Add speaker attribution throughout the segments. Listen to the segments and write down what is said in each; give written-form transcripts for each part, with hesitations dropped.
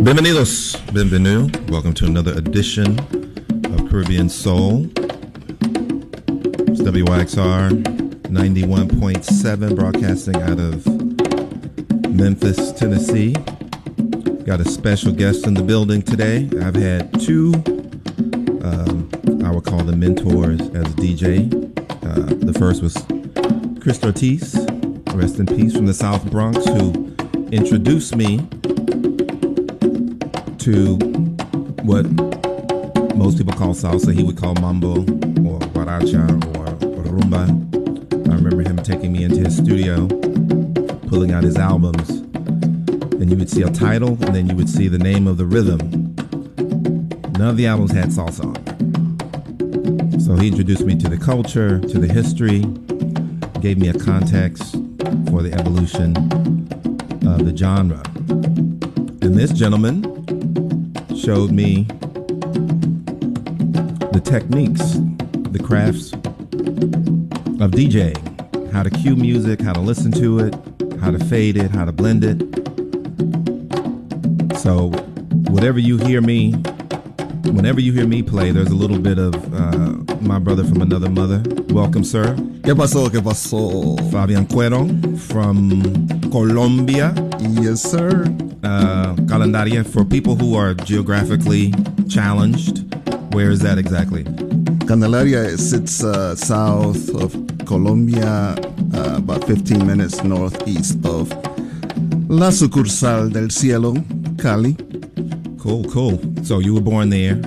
Speaker 1: Bienvenidos, bienvenue. Welcome to another edition of Caribbean Soul. It's WYXR 91.7, broadcasting out of Memphis, Tennessee. Got a special guest in the building today. I've had two, I would call them mentors as a DJ. The first was Chris Ortiz, rest in peace, from the South Bronx, who introduced me to what most people call salsa. He would call mambo or guaracha or rumba. I remember him taking me into his studio, pulling out his albums, and you would see a title and then you would see the name of the rhythm. None of the albums had salsa on. So he introduced me to the culture, to the history, gave me a context for the evolution of the genre. And this gentleman showed me the techniques, the crafts of DJing, how to cue music, how to listen to it, how to fade it, how to blend it. So whenever you hear me play, there's a little bit of my brother from another mother. Welcome, sir.
Speaker 2: ¿Qué pasó? ¿Qué pasó?
Speaker 1: Fabian Cuero from Colombia.
Speaker 2: Yes, sir.
Speaker 1: Calendaria, for people who are geographically challenged, where is that exactly?
Speaker 2: Candelaria sits south of Colombia, about 15 minutes northeast of La Sucursal del Cielo, Cali.
Speaker 1: Cool. So you were born there.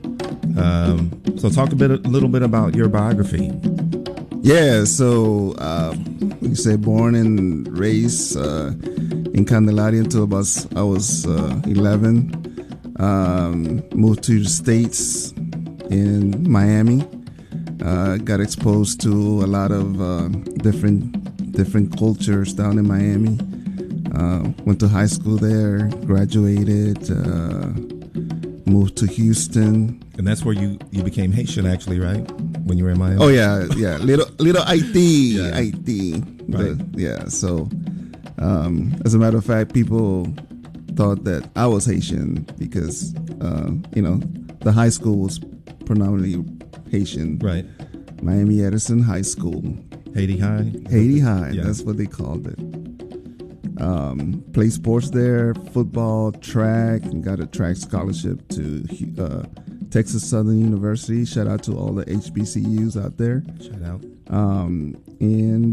Speaker 1: So talk a little bit about your biography.
Speaker 2: Yeah, so you say born and raised in Candelaria until I was 11. Moved to the States in Miami. Got exposed to a lot of different cultures down in Miami. Went to high school there, graduated, moved to Houston.
Speaker 1: And that's where you became Haitian, actually, right? When you were in Miami?
Speaker 2: Oh, yeah. Little Haiti.
Speaker 1: Yeah.
Speaker 2: Haiti.
Speaker 1: Right.
Speaker 2: So as a matter of fact, people thought that I was Haitian because, the high school was predominantly Haitian.
Speaker 1: Right.
Speaker 2: Miami Edison High School.
Speaker 1: Haiti High?
Speaker 2: Haiti High,
Speaker 1: Yeah.
Speaker 2: That's what they called it. Played sports there, football, track, and got a track scholarship to Texas Southern University. Shout out to all the HBCUs out there.
Speaker 1: Shout out.
Speaker 2: And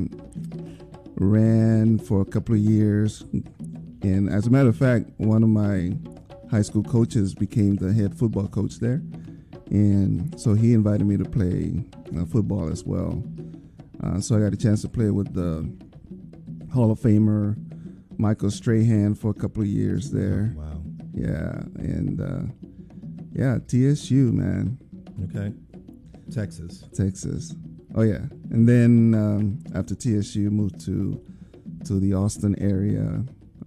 Speaker 2: ran for a couple of years. And as a matter of fact, one of my high school coaches became the head football coach there. And so he invited me to play football as well. So I got a chance to play with the Hall of Famer Michael Strahan for a couple of years there.
Speaker 1: Wow.
Speaker 2: Yeah, and TSU, man.
Speaker 1: Okay. Texas.
Speaker 2: Oh yeah, and then after TSU, moved to the Austin area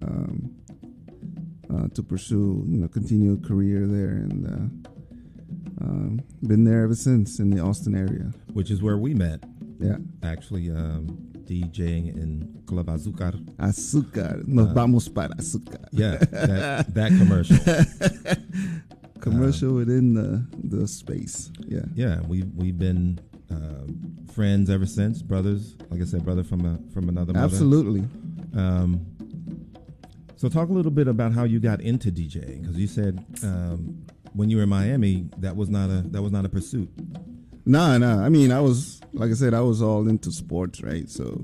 Speaker 2: to pursue continue a career there, and been there ever since in the Austin area.
Speaker 1: Which is where we met.
Speaker 2: Yeah.
Speaker 1: Actually, DJing in Club Azúcar.
Speaker 2: Azúcar. Nos vamos para Azúcar.
Speaker 1: Yeah, that commercial.
Speaker 2: Commercial within the space. Yeah.
Speaker 1: Yeah, we've been friends ever since, brothers. Like I said, brother from another mother.
Speaker 2: Absolutely.
Speaker 1: So talk a little bit about how you got into DJing, because you said when you were in Miami, that was not a pursuit.
Speaker 2: No. I mean, I was, like I said, I was all into sports, right? So,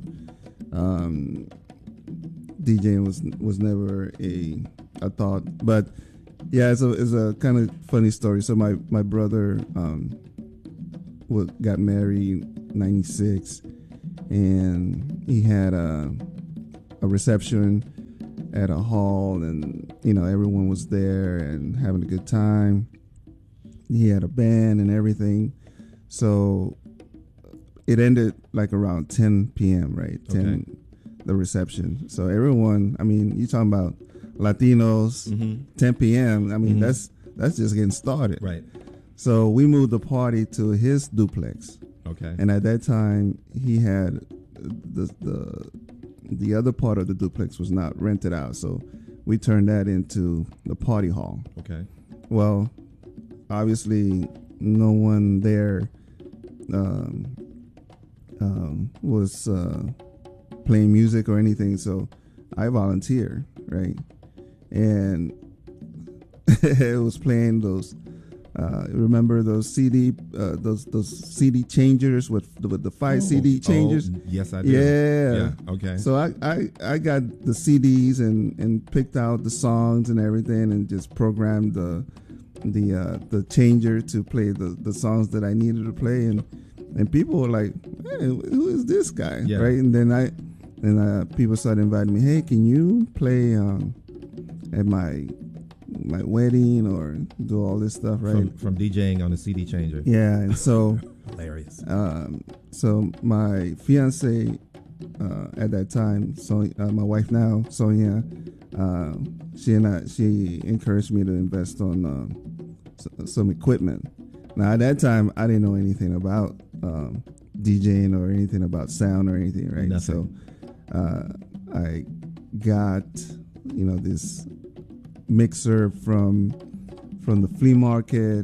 Speaker 2: DJing was never a thought. But yeah, it's a kind of funny story. So my brother got married in '96, and he had a reception at a hall, and everyone was there and having a good time. He had a band and everything. So it ended like around 10 p.m., right?
Speaker 1: Okay.
Speaker 2: 10, the reception. So everyone, I mean, you're talking about Latinos, 10 p.m. I mean, that's just getting started.
Speaker 1: Right.
Speaker 2: So we moved the party to his duplex.
Speaker 1: Okay.
Speaker 2: And at that time, he had the other part of the duplex was not rented out. So we turned that into the party hall.
Speaker 1: Okay.
Speaker 2: Well, obviously, no one there was playing music or anything, so I volunteered, right? And it was playing those. Remember those CD, those CD changers with the 5 CD changers?
Speaker 1: Yes, I do.
Speaker 2: Yeah.
Speaker 1: Okay.
Speaker 2: So I got the CDs and picked out the songs and everything and just programmed the changer to play the songs that I needed to play, and people were like, "Hey, who is this guy?"
Speaker 1: Yeah.
Speaker 2: Right? And then people started inviting me, "Hey, can you play at my wedding or do all this stuff?" Right?
Speaker 1: From DJing on a CD changer.
Speaker 2: Yeah, and so
Speaker 1: Hilarious.
Speaker 2: so my fiance at that time, so my wife now, Sonia, she encouraged me to invest on some equipment. Now at that time, I didn't know anything about DJing or anything about sound or anything, right?
Speaker 1: Nothing.
Speaker 2: So I got this mixer from the flea market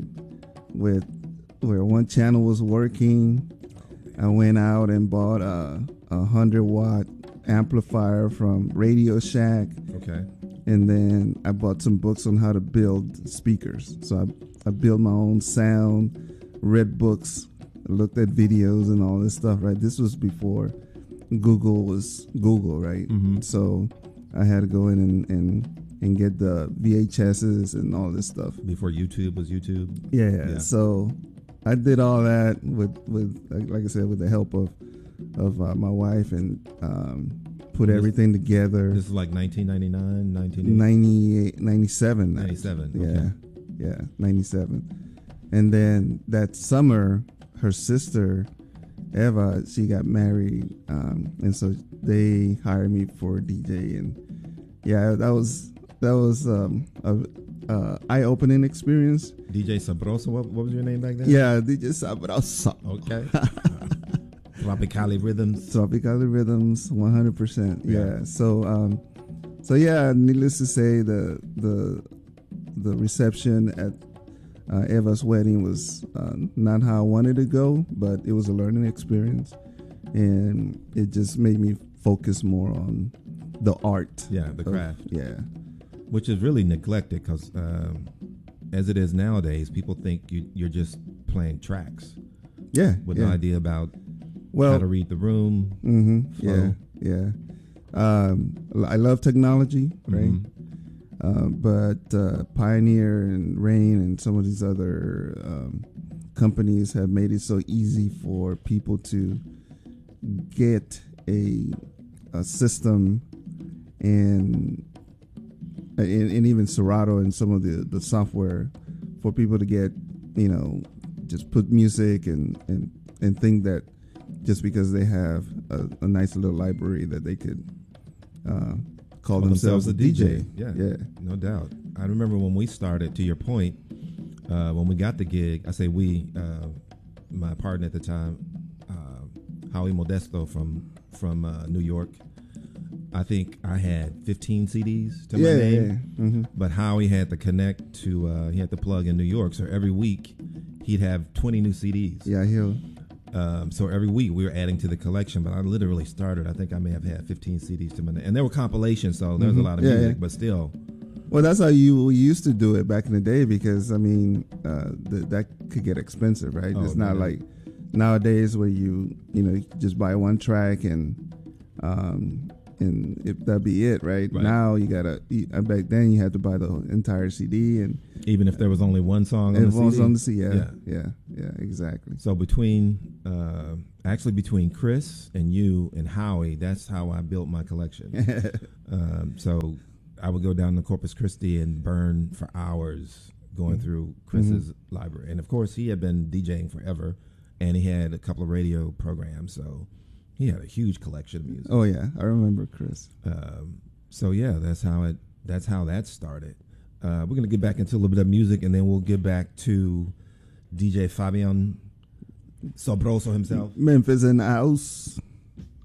Speaker 2: where one channel was working. I went out and bought a 100-watt amplifier from Radio Shack.
Speaker 1: Okay.
Speaker 2: And then I bought some books on how to build speakers. So I built my own sound, read books, looked at videos and all this stuff, right? This was before Google was Google, right?
Speaker 1: Mm-hmm.
Speaker 2: So I had to go in and get the VHSs and all this stuff.
Speaker 1: Before YouTube was YouTube.
Speaker 2: Yeah. So I did all that with like I said, with the help of my wife, and put everything together.
Speaker 1: This is like 1999,
Speaker 2: 98, 97.
Speaker 1: 97.
Speaker 2: Yeah.
Speaker 1: Okay.
Speaker 2: Yeah, 97. And then that summer, her sister, Eva, she got married. And so they hired me for a DJ. And yeah, that was a eye-opening experience.
Speaker 1: DJ Sabroso, what was your name back then?
Speaker 2: Yeah, DJ Sabroso.
Speaker 1: Okay. Tropicali Rhythms.
Speaker 2: Tropicali Rhythms, 100%.
Speaker 1: Yeah.
Speaker 2: Yeah. So yeah, needless to say, the reception at Eva's wedding was not how I wanted to go, but it was a learning experience, and it just made me focus more on the art.
Speaker 1: Yeah, the craft.
Speaker 2: Yeah.
Speaker 1: Which is really neglected because, as it is nowadays, people think you're just playing tracks.
Speaker 2: Yeah.
Speaker 1: With
Speaker 2: yeah.
Speaker 1: no idea about
Speaker 2: well,
Speaker 1: how to read the room.
Speaker 2: Mm-hmm,
Speaker 1: flow.
Speaker 2: Yeah. I love technology, right?
Speaker 1: Mm-hmm.
Speaker 2: But Pioneer and Rain and some of these other companies have made it so easy for people to get a system, and even Serato and some of the software for people to get, just put music and think that just because they have a nice little library that they could call themselves a DJ.
Speaker 1: Yeah,
Speaker 2: no
Speaker 1: doubt. I remember when we started, to your point, when we got the gig, I say we, my partner at the time, Howie Modesto from New York. I think I had 15 CDs to my name,
Speaker 2: Yeah. Mm-hmm.
Speaker 1: but Howie had to connect to, he had to plug in New York, so every week he'd have 20 new CDs.
Speaker 2: Yeah, he'll.
Speaker 1: So every week we were adding to the collection, but I literally started, I think I may have had 15 CDs to my name. And there were compilations, so there was a lot of music, but still.
Speaker 2: Well, that's how you used to do it back in the day, because, I mean, that could get expensive, right? It's not like nowadays where you just buy one track and if that'd be it, right? Now you gotta. Back then you had to buy the entire CD, and
Speaker 1: even if there was only one song on the CD.
Speaker 2: Yeah, exactly.
Speaker 1: So between Chris and you and Howie, that's how I built my collection. So I would go down to Corpus Christi and burn for hours going through Chris's library, and of course he had been DJing forever, and he had a couple of radio programs, so. He had a huge collection of music.
Speaker 2: Oh yeah, I remember Chris.
Speaker 1: So yeah, that's how that started. We're gonna get back into a little bit of music, and then we'll get back to DJ Fabian Sabroso himself.
Speaker 2: Memphis in the house.